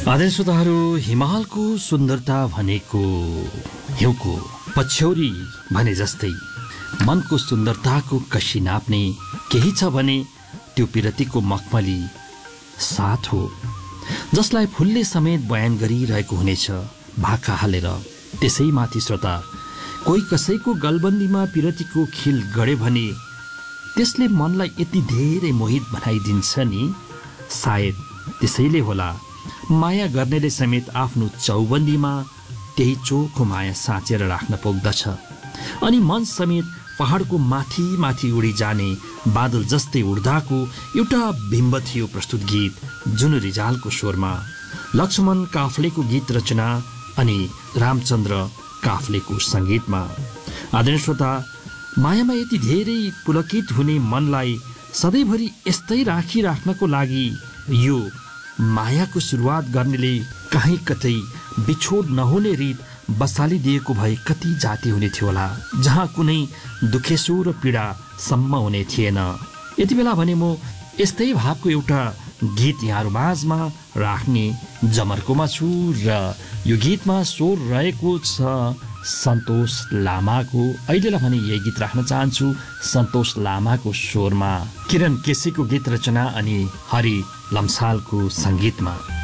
आदरणीय श्रोताहरू, हिमालको सुन्दरता भनेको हिउँको पछ्यौरी भने जस्तै मनको सुन्दरताको कसी नाप्ने केही छ भने त्यो पिरतीको मखमली साथ हो, जसलाई फुलले समेत बयान गरिरहेको हुनेछ भाका हालेर। त्यसैमाथि श्रोता, कोही कसैको गलबन्दीमा पिरतीको खिल गढे भने त्यसले मनलाई यति धेरै मोहित बनाइदिन्छ नि। सायद त्यसैले होला माया गर्नेले समेत आफ्नो चौबन्दीमा त्यही चोखो माया साँचेर राख्न पुग्दछ। अनि मन समेत पहाडको माथि माथि उडी जाने बादल जस्तै उड्दाको एउटा बिम्ब थियो प्रस्तुत गीत जुन रिजालको स्वरमा, लक्ष्मण काफ्लेको गीत रचना अनि रामचन्द्र काफ्लेको सङ्गीतमा। आदरणीय श्रोता, मायामा यति धेरै पुलकित हुने मनलाई सधैँभरि यस्तै राखिराख्नको लागि यो मायाको सुरुवात गर्नेले कहीँ कतै बिछोड नहुने रीत बसालिदिएको भए कति जाति हुने थियो होला, जहाँ कुनै दुखेसो र पीडा सम्म हुने थिएन। यति बेला भने म यस्तै भावको एउटा गीत यहाँहरू माझमा राख्ने जमर्कोमा छु र यो गीतमा स्वर रहेको छ सन्तोष लामाको। अहिलेलाई भने यही गीत राख्न चाहन्छु सन्तोष लामाको स्वरमा, किरण केसीको गीत रचना अनि हरि लम्सालको सङ्गीतमा।